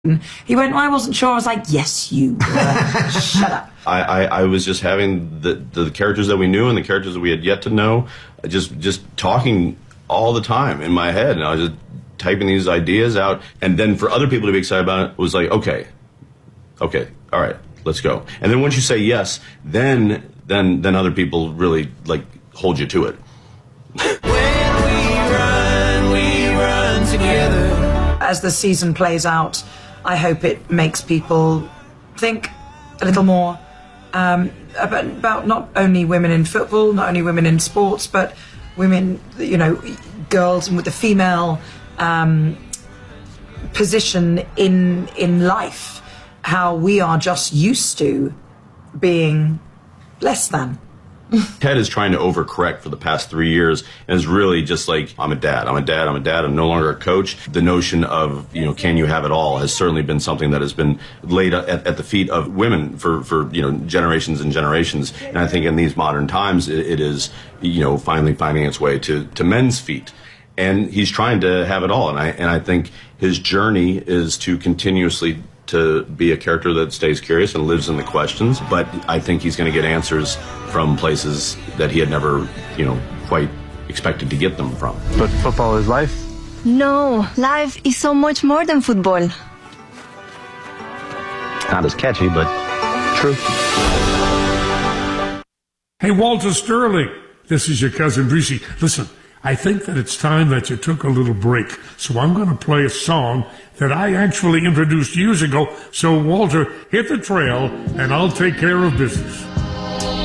He went, well, I wasn't sure. I was like, yes, you were. Shut up. I was just having the characters that we knew and the characters that we had yet to know, just talking all the time in my head. And I was just typing these ideas out. And then for other people to be excited about it was like, okay, all right, let's go. And then once you say yes, then other people really like hold you to it. When we run together. As the season plays out, I hope it makes people think a little more about not only women in football, not only women in sports, but women, girls, and with the female position in life, how we are just used to being less than. Ted is trying to overcorrect for the past 3 years and is really just like, I'm a dad, I'm no longer a coach. The notion of, can you have it all has certainly been something that has been laid at the feet of women for generations and generations. And I think in these modern times, it is, finally finding its way to men's feet. And he's trying to have it all. And I think his journey is to continuously to be a character that stays curious and lives in the questions, but I think he's going to get answers from places that he had never, quite expected to get them from. But football is life? No, life is so much more than football. Not as catchy, but true. Hey, Walter Sterling, this is your cousin Brucey. Listen, I think that it's time that you took a little break, so I'm going to play a song that I actually introduced years ago. So, Walter, hit the trail, and I'll take care of business.